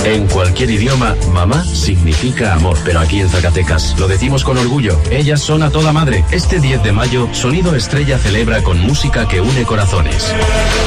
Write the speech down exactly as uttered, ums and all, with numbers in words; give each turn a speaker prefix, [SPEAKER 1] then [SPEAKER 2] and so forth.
[SPEAKER 1] En cualquier idioma, mamá significa amor, pero aquí en Zacatecas lo decimos con orgullo. Ellas son a toda madre. Este diez de mayo, Sonido Estrella celebra con música que une corazones.